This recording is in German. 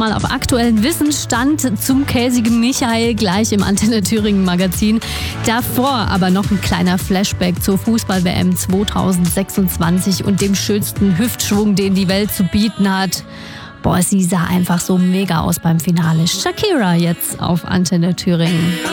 nochmal auf aktuellen Wissensstand zum käsigen Michael gleich im Antenne Thüringen Magazin. Davor aber noch ein kleiner Flashback zur Fußball-WM 2026 und dem schönsten Hüftschwung, den die Welt zu bieten hat. Boah, sie sah einfach so mega aus beim Finale. Shakira jetzt auf Antenne Thüringen.